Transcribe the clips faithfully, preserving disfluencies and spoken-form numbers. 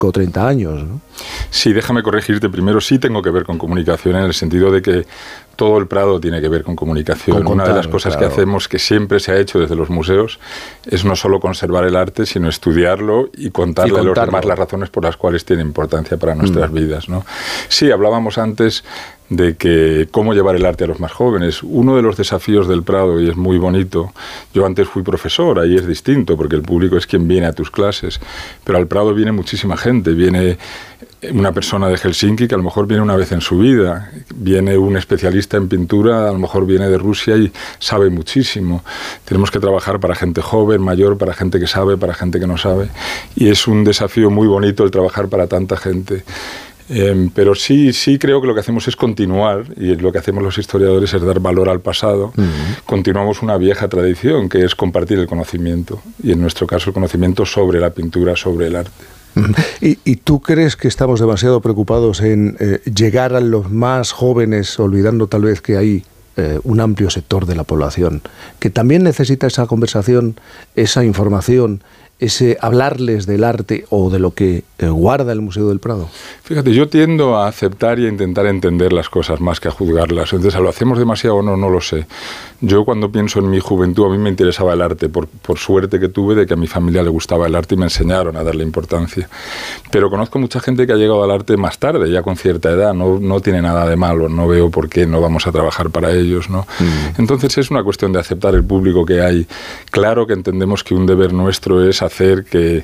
o treinta años, ¿no? Sí, déjame corregirte. Primero, sí tengo que ver con comunicación, en el sentido de que todo el Prado tiene que ver con comunicación. Con contar, Una de las cosas claro. que hacemos, que siempre se ha hecho desde los museos, es no solo conservar el arte, sino estudiarlo y contarle y a los demás las razones por las cuales tiene importancia para nuestras mm. vidas, ¿no? Sí, hablábamos antes de que cómo llevar el arte a los más jóvenes. Uno de los desafíos del Prado, y es muy bonito, yo antes fui profesor, ahí es distinto, porque el público es quien viene a tus clases, pero al Prado viene muchísima gente, viene una persona de Helsinki que a lo mejor viene una vez en su vida, viene un especialista en pintura, a lo mejor viene de Rusia y sabe muchísimo. Tenemos que trabajar para gente joven, mayor, para gente que sabe, para gente que no sabe, y es un desafío muy bonito el trabajar para tanta gente. Eh, pero sí, sí creo que lo que hacemos es continuar, y lo que hacemos los historiadores es dar valor al pasado. Uh-huh. Continuamos una vieja tradición, que es compartir el conocimiento, y en nuestro caso el conocimiento sobre la pintura, sobre el arte. Uh-huh. ¿Y, ¿Y tú crees que estamos demasiado preocupados en eh, llegar a los más jóvenes, olvidando tal vez que hay eh, un amplio sector de la población que también necesita esa conversación, esa información, ese hablarles del arte o de lo que eh, guarda el Museo del Prado? Fíjate, yo tiendo a aceptar y a intentar entender las cosas más que a juzgarlas. Entonces, ¿lo hacemos demasiado o no? No lo sé. Yo cuando pienso en mi juventud, a mí me interesaba el arte, por, por suerte que tuve de que a mi familia le gustaba el arte y me enseñaron a darle importancia. Pero conozco mucha gente que ha llegado al arte más tarde, ya con cierta edad, no, no tiene nada de malo, no veo por qué no vamos a trabajar para ellos, ¿no? Mm. Entonces es una cuestión de aceptar el público que hay. Claro que entendemos que un deber nuestro es hacer que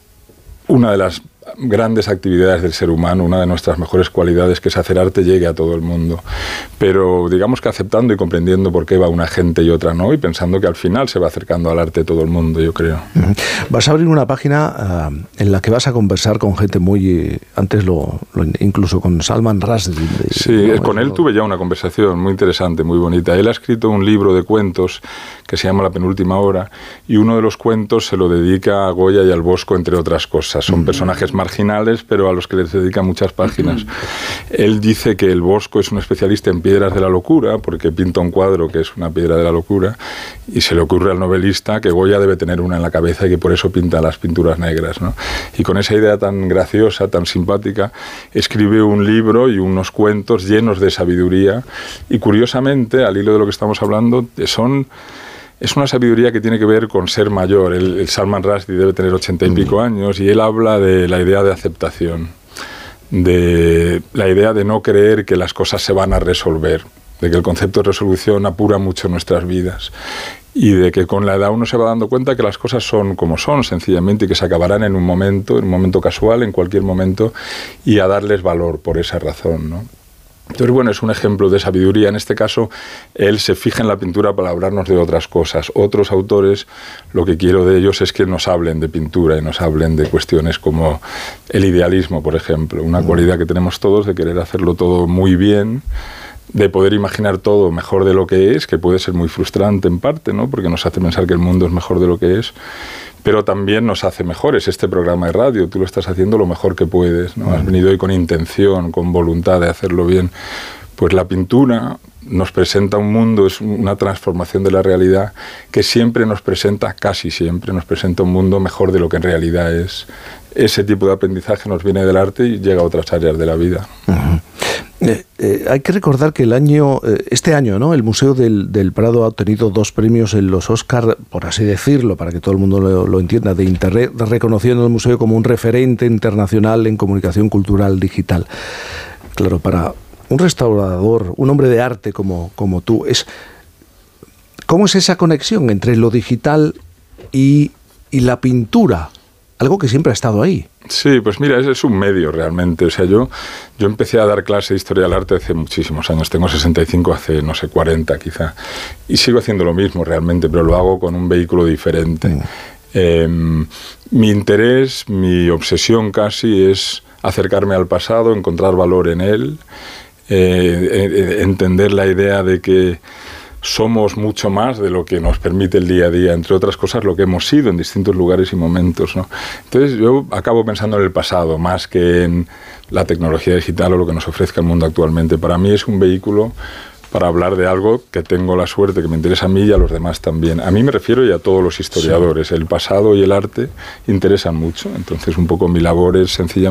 una de las grandes actividades del ser humano, una de nuestras mejores cualidades, que es hacer arte, llegue a todo el mundo. Pero digamos que aceptando y comprendiendo por qué va una gente y otra no, y pensando que al final se va acercando al arte todo el mundo, yo creo. Uh-huh. Vas a abrir una página uh, en la que vas a conversar con gente muy... Antes lo, lo incluso con Salman Rushdie. De, sí, ¿no? con él lo... tuve ya una conversación muy interesante, muy bonita. Él ha escrito un libro de cuentos que se llama La penúltima hora, y uno de los cuentos se lo dedica a Goya y al Bosco, entre otras cosas. Son uh-huh. personajes marginales, pero a los que les dedica muchas páginas. Él dice que el Bosco es un especialista en piedras de la locura, porque pinta un cuadro que es una piedra de la locura, y se le ocurre al novelista que Goya debe tener una en la cabeza y que por eso pinta las pinturas negras, ¿no? Y con esa idea tan graciosa, tan simpática, escribe un libro y unos cuentos llenos de sabiduría, y curiosamente, al hilo de lo que estamos hablando, son... Es una sabiduría que tiene que ver con ser mayor. El, el Salman Rushdie debe tener ochenta y pico años, y él habla de la idea de aceptación, de la idea de no creer que las cosas se van a resolver, de que el concepto de resolución apura mucho nuestras vidas, y de que con la edad uno se va dando cuenta que las cosas son como son, sencillamente, y que se acabarán en un momento, en un momento casual, en cualquier momento, y a darles valor por esa razón, ¿no? Entonces, bueno, es un ejemplo de sabiduría. En este caso, él se fija en la pintura para hablarnos de otras cosas. Otros autores, lo que quiero de ellos es que nos hablen de pintura y nos hablen de cuestiones como el idealismo, por ejemplo. Una cualidad que tenemos todos de querer hacerlo todo muy bien, de poder imaginar todo mejor de lo que es, que puede ser muy frustrante en parte, ¿no? Porque nos hace pensar que el mundo es mejor de lo que es, pero también nos hace mejores. Este programa de radio, tú lo estás haciendo lo mejor que puedes, ¿no? Has venido hoy con intención, con voluntad de hacerlo bien. Pues la pintura nos presenta un mundo, es una transformación de la realidad que siempre nos presenta, casi siempre, nos presenta un mundo mejor de lo que en realidad es. Ese tipo de aprendizaje nos viene del arte y llega a otras áreas de la vida. Uh-huh. Eh, eh, hay que recordar que el año, eh, este año, ¿no? El Museo del, del Prado ha obtenido dos premios en los Oscar, por así decirlo, para que todo el mundo lo, lo entienda, de Internet, reconociendo al museo como un referente internacional en comunicación cultural digital. Claro, para un restaurador, un hombre de arte como, como tú, es ¿cómo es esa conexión entre lo digital y, y la pintura? Algo que siempre ha estado ahí. Sí, pues mira, es, es un medio realmente. O sea, yo, yo empecé a dar clase de Historia del Arte hace muchísimos años. Tengo sesenta y cinco, hace, no sé, cuarenta quizá. Y sigo haciendo lo mismo realmente, pero lo hago con un vehículo diferente. Mm. Eh, mi interés, mi obsesión casi es acercarme al pasado, encontrar valor en él, eh, eh, entender la idea de que somos mucho más de lo que nos permite el día a día, entre otras cosas lo que hemos sido en distintos lugares y momentos, ¿no? Entonces yo acabo pensando en el pasado más que en la tecnología digital o lo que nos ofrezca el mundo actualmente. Para mí es un vehículo para hablar de algo que tengo la suerte, que me interesa a mí y a los demás también. A mí me refiero y a todos los historiadores. Sí. El pasado y el arte interesan mucho, entonces un poco mi labor es sencillamente